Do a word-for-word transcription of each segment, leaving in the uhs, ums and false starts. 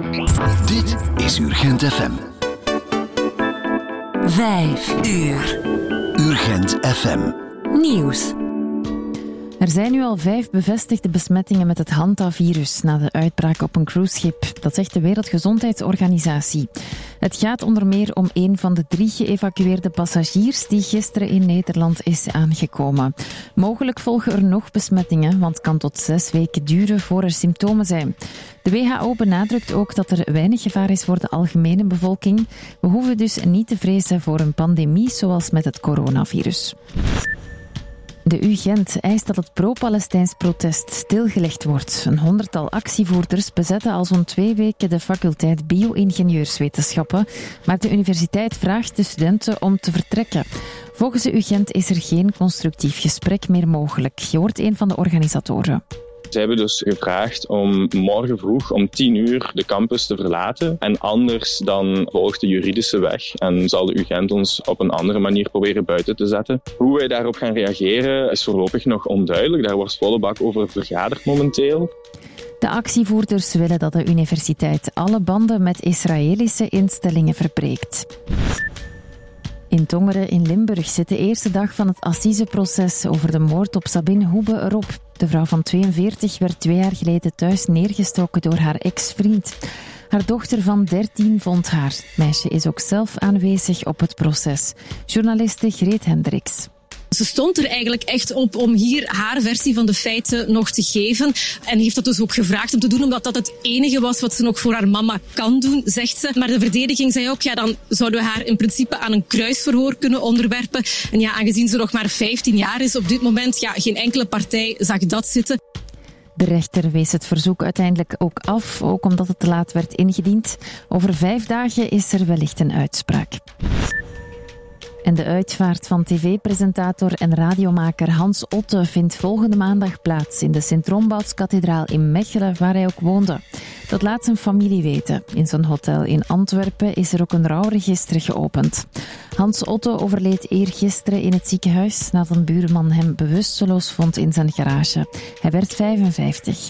Dit is Urgent F M. Vijf uur. Urgent F M. Nieuws. Er zijn nu al vijf bevestigde besmettingen met het Hanta-virus na de uitbraak op een cruiseschip. Dat zegt de Wereldgezondheidsorganisatie. Het gaat onder meer om een van de drie geëvacueerde passagiers die gisteren in Nederland is aangekomen. Mogelijk volgen er nog besmettingen, want het kan tot zes weken duren voor er symptomen zijn. De W H O benadrukt ook dat er weinig gevaar is voor de algemene bevolking. We hoeven dus niet te vrezen voor een pandemie zoals met het coronavirus. De U Gent eist dat het pro-Palestijns protest stilgelegd wordt. Een honderdtal actievoerders bezetten al zo'n twee weken de faculteit bio-ingenieurswetenschappen, maar de universiteit vraagt de studenten om te vertrekken. Volgens de U Gent is er geen constructief gesprek meer mogelijk. Je hoort een van de organisatoren. Ze hebben dus gevraagd om morgen vroeg om tien uur de campus te verlaten. En anders dan volgt de juridische weg en zal de U Gent ons op een andere manier proberen buiten te zetten. Hoe wij daarop gaan reageren is voorlopig nog onduidelijk. Daar wordt volle bak over vergaderd momenteel. De actievoerders willen dat de universiteit alle banden met Israëlische instellingen verbreekt. In Tongeren in Limburg zit de eerste dag van het assiseproces over de moord op Sabine Hoebe erop. De vrouw van tweeënveertig werd twee jaar geleden thuis neergestoken door haar ex-vriend. Haar dochter van dertien vond haar. Het meisje is ook zelf aanwezig op het proces. Journaliste Greet Hendricks. Ze stond er eigenlijk echt op om hier haar versie van de feiten nog te geven. En heeft dat dus ook gevraagd om te doen, omdat dat het enige was wat ze nog voor haar mama kan doen, zegt ze. Maar de verdediging zei ook, ja, dan zouden we haar in principe aan een kruisverhoor kunnen onderwerpen. En ja, aangezien ze nog maar vijftien jaar is op dit moment, ja, geen enkele partij zag dat zitten. De rechter wees het verzoek uiteindelijk ook af, ook omdat het te laat werd ingediend. Over vijf dagen is er wellicht een uitspraak. En de uitvaart van tv-presentator en radiomaker Hans Otte vindt volgende maandag plaats in de Sint-Rombouts-kathedraal in Mechelen, waar hij ook woonde. Dat laat zijn familie weten. In zijn hotel in Antwerpen is er ook een rouwregister geopend. Hans Otte overleed eergisteren in het ziekenhuis nadat een buurman hem bewusteloos vond in zijn garage. Hij werd vijfenvijftig.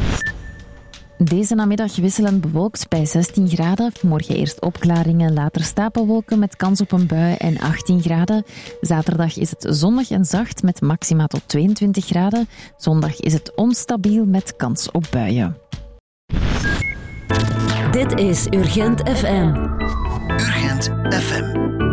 Deze namiddag wisselend bewolkt bij zestien graden. Morgen eerst opklaringen, later stapelwolken met kans op een bui en achttien graden. Zaterdag is het zonnig en zacht met maxima tot tweeëntwintig graden. Zondag is het onstabiel met kans op buien. Dit is Urgent F M. Urgent F M.